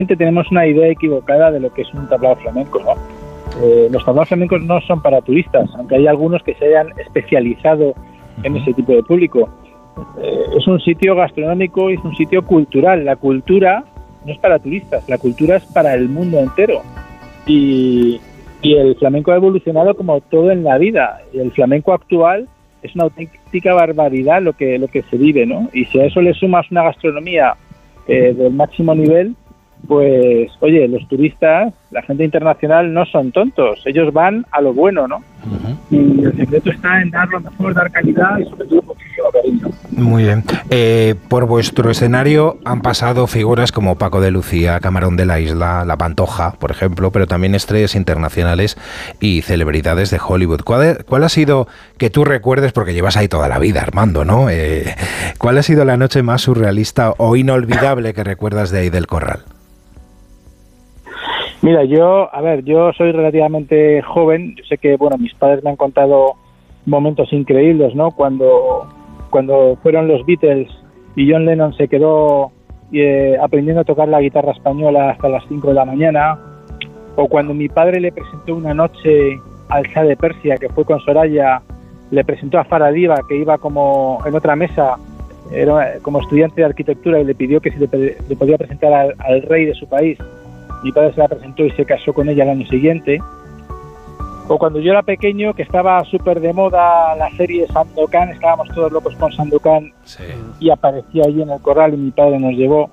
tenemos una idea equivocada de lo que es un tablao flamenco, ¿no? Los tablaos flamencos no son para turistas, aunque hay algunos que se hayan especializado en ese tipo de público. Es un sitio gastronómico y es un sitio cultural. La cultura no es para turistas, la cultura es para el mundo entero. Y el flamenco ha evolucionado como todo en la vida. Y el flamenco actual es una auténtica barbaridad lo que se vive, ¿no? Y si a eso le sumas una gastronomía del máximo nivel, pues, oye, los turistas, la gente internacional no son tontos, ellos van a lo bueno, ¿no? Uh-huh. Y el secreto está en dar lo mejor, dar calidad y sobre todo muchísimo cariño. Muy bien. Por vuestro escenario han pasado figuras como Paco de Lucía, Camarón de la Isla, La Pantoja, por ejemplo, pero también estrellas internacionales y celebridades de Hollywood. ¿Cuál ha sido, que tú recuerdes, porque llevas ahí toda la vida, Armando, ¿no? ¿Cuál ha sido la noche más surrealista o inolvidable que recuerdas de ahí del Corral? Mira, yo soy relativamente joven. Yo sé que, bueno, mis padres me han contado momentos increíbles, ¿no? Cuando fueron los Beatles y John Lennon se quedó aprendiendo a tocar la guitarra española hasta las 5 de la mañana, o cuando mi padre le presentó una noche al Shah de Persia, que fue con Soraya, le presentó a Faradiva, que iba como en otra mesa, era como estudiante de arquitectura, y le pidió que si le podía presentar al rey de su país. Mi padre se la presentó y se casó con ella el año siguiente. O cuando yo era pequeño, que estaba súper de moda la serie Sandokan, estábamos todos locos con Sandokan, sí, y aparecía allí en el Corral y mi padre nos llevó.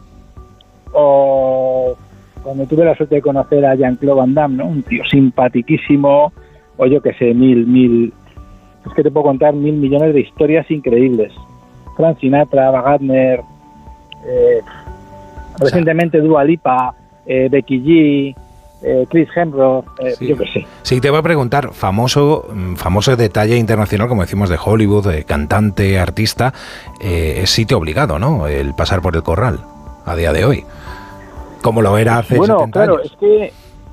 O cuando tuve la suerte de conocer a Jean-Claude Van Damme, ¿no? Un tío simpaticísimo, o yo que sé, es que te puedo contar 1.000 millones de historias increíbles. Frank Sinatra, Wagner, recientemente Dua Lipa, Becky G, Chris Hemsworth, sí. Yo qué sé. Sí, te voy a preguntar, famoso detalle internacional, como decimos, de Hollywood, cantante, artista, es sitio obligado, ¿no? El pasar por el Corral a día de hoy, como lo era hace 70 años. Bueno, claro, es que,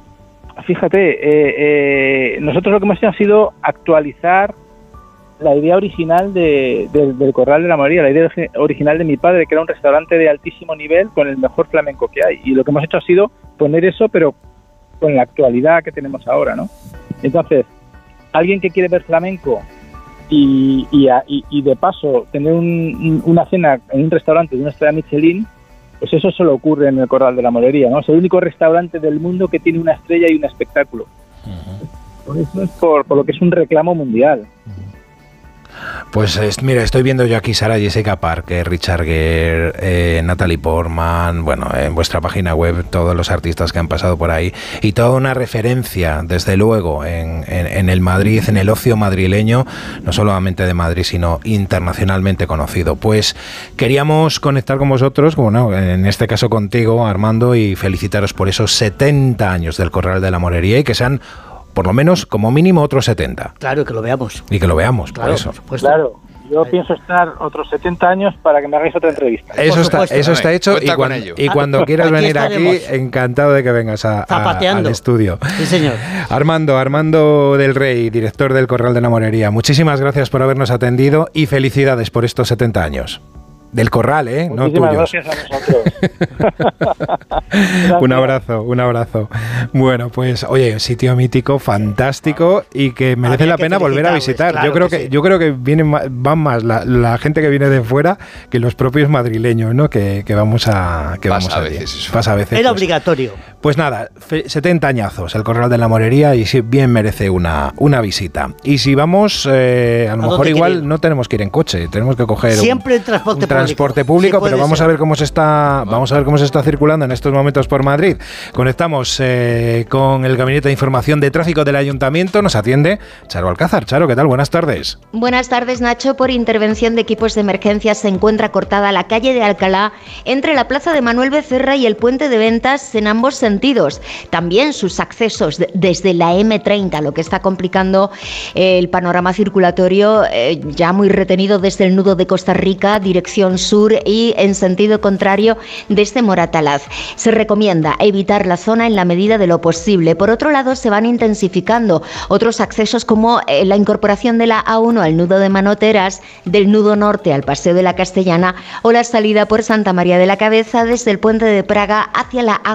fíjate, nosotros lo que hemos hecho ha sido actualizar la idea original del Corral de la Morería, la idea original de mi padre, que era un restaurante de altísimo nivel con el mejor flamenco que hay. Y lo que hemos hecho ha sido poner eso, pero con la actualidad que tenemos ahora, ¿no? Entonces, alguien que quiere ver flamenco y de paso tener una cena en un restaurante de una estrella Michelin, pues eso solo ocurre en el Corral de la Morería, ¿no? Es el único restaurante del mundo que tiene una estrella y un espectáculo. Uh-huh. Por eso es por lo que es un reclamo mundial. Pues mira, estoy viendo yo aquí Sarah Jessica Parker, Richard Gere, Natalie Portman, bueno, en vuestra página web todos los artistas que han pasado por ahí y toda una referencia, desde luego, en el Madrid, en el ocio madrileño, no solamente de Madrid, sino internacionalmente conocido. Pues queríamos conectar con vosotros, bueno, en este caso contigo, Armando, y felicitaros por esos 70 años del Corral de la Morería y que sean por lo menos, como mínimo, otros 70. Claro, que lo veamos. Y que lo veamos, claro, por eso. Claro, yo pienso estar otros 70 años para que me hagáis otra entrevista. Eso está hecho y cuando quieras venir aquí, encantado de que vengas al estudio. Sí, señor. Armando del Rey, director del Corral de la Morería, muchísimas gracias por habernos atendido y felicidades por estos 70 años. Del Corral, no tuyos. Gracias a nosotros. Un abrazo. Bueno, pues, oye, un sitio mítico, fantástico y que merece la pena volver a visitar. Claro, yo creo que van más la gente que viene de fuera que los propios madrileños, ¿no? Que vamos a veces. Pasa a veces. Era obligatorio. Pues nada, 70 años el Corral de la Morería y sí, bien merece una visita. Y si vamos, a lo mejor igual no tenemos que ir en coche, tenemos que coger siempre transporte público, sí, pero vamos a ver cómo se está circulando en estos momentos por Madrid. Conectamos con el Gabinete de Información de Tráfico del Ayuntamiento. Nos atiende Charo Alcázar. Charo, ¿qué tal? Buenas tardes. Buenas tardes, Nacho. Por intervención de equipos de emergencia se encuentra cortada la calle de Alcalá entre la plaza de Manuel Becerra y el puente de Ventas en ambos sentidos. También sus accesos desde la M30, lo que está complicando el panorama circulatorio, ya muy retenido desde el nudo de Costa Rica, dirección dirección sur y en sentido contrario desde Moratalaz. Se recomienda evitar la zona en la medida de lo posible. Por otro lado, se van intensificando otros accesos como la incorporación de la A1 al nudo de Manoteras, del nudo norte al Paseo de la Castellana o la salida por Santa María de la Cabeza desde el puente de Praga hacia la